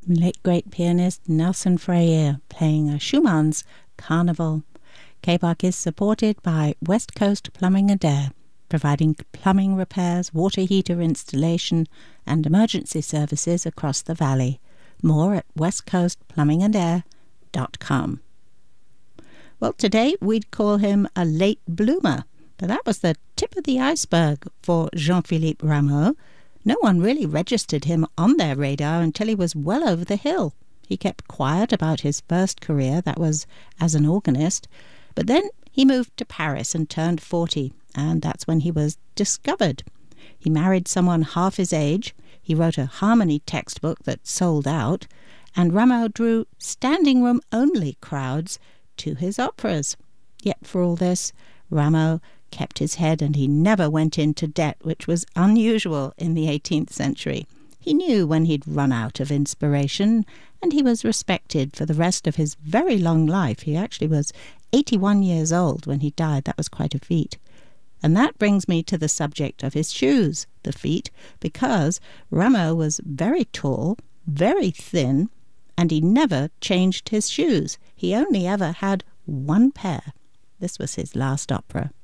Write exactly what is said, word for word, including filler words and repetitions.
late great pianist Nelson Freire playing a Schumann's Carnival. K-Buck is supported by West Coast Plumbing Adair, providing plumbing repairs, water heater installation and emergency services across the valley. More at west coast plumbing adair dot com. Well, today we'd call him a late bloomer, but that was the tip of the iceberg for Jean-Philippe Rameau. No one really registered him on their radar until he was well over the hill. He kept quiet about his first career, that was as an organist, but then he moved to Paris and turned forty, and that's when he was discovered. He married someone half his age, he wrote a harmony textbook that sold out, and Rameau drew standing room only crowds to his operas. Yet for all this, Rameau kept his head and he never went into debt, which was unusual in the eighteenth century. He knew when he'd run out of inspiration, and he was respected for the rest of his very long life. He actually was eighty-one years old when he died. That was quite a feat. And that brings me to the subject of his shoes, the feet, because Rameau was very tall, very thin, and he never changed his shoes. He only ever had one pair. This was his last opera.